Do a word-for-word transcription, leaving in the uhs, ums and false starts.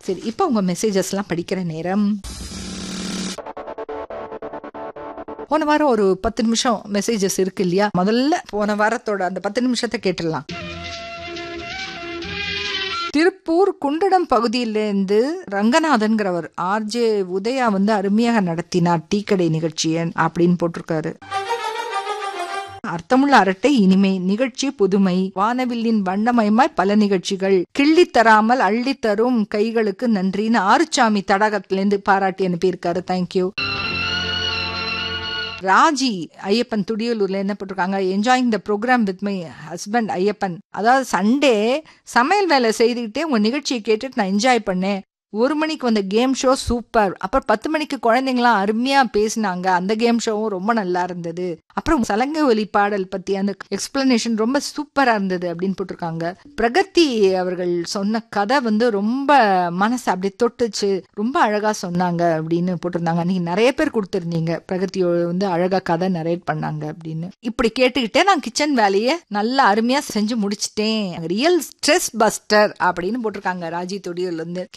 சரி, இப்போ உங்க மெசேஜஸ் எல்லாம் படிக்கிற நேரம். போன வாரம் ஒரு பத்து நிமிஷம் மெசேஜஸ் இருக்கு இல்லையா? முதல்ல போன வாரத்தோட அந்த பத்து நிமிஷத்தை கேட்டுடலாம். திருப்பூர் குண்டடம் பகுதியிலேருந்து ரங்கநாதன்கிறவர் ஆர்ஜே உதயா வந்து அருமையாக நடத்தினார் டீ கடை நிகழ்ச்சியை அப்படின்னு போட்டிருக்காரு. அர்த்தமுள்ள அரட்டை இனிமை நிகழ்ச்சி புதுமை, வானவில்லின் வண்ணமயமாய் பல நிகழ்ச்சிகள், கிள்ளி தராமல் அள்ளி தரும் கைகளுக்கு நன்றின்னு ஆறுச்சாமி தடாகத்திலேருந்து பாராட்டி அனுப்பியிருக்காரு. தேங்க்யூ. ராஜி ஐயப்பன் துடியலூர்ல என்ன போட்டிருக்காங்க, enjoying the program with my husband Ayyappan. அதாவது சண்டே சமையல் வேலை செய்துக்கிட்டே உங்க நிகழ்ச்சியை கேட்டுட்டு நான் என்ஜாய் பண்ணேன். ஒரு மணிக்கு வந்த கேம் ஷோ சூப்பர். அப்புறம் பத்து மணிக்கு குழந்தைங்களாம் அருமையா பேசினாங்க, அந்த கேம் ஷோவும் ரொம்ப நல்லா இருந்தது. அப்புறம் சலங்கை ஒலி பாடல் பத்தி அந்த எக்ஸ்பிளனேஷன் ரொம்ப சூப்பரா இருந்தது அப்படின்னு போட்டிருக்காங்க. பிரகதி அவர்கள் சொன்ன கதை வந்து ரொம்ப மனசை அப்படியே தொட்டுச்சு, ரொம்ப அழகா சொன்னாங்க அப்படின்னு போட்டிருந்தாங்க. நீங்க நிறைய பேர் கொடுத்துருந்தீங்க பிரகதியோ வந்து அழகா கதை நரேட் பண்ணாங்க அப்படின்னு. இப்படி கேட்டுக்கிட்டே நான் கிச்சன் வேலையை நல்லா அருமையா செஞ்சு முடிச்சிட்டேன். ரியல் ஸ்ட்ரெஸ் பஸ்டர் அப்படின்னு போட்டிருக்காங்க ராஜி தொடியூர்ல இருந்து.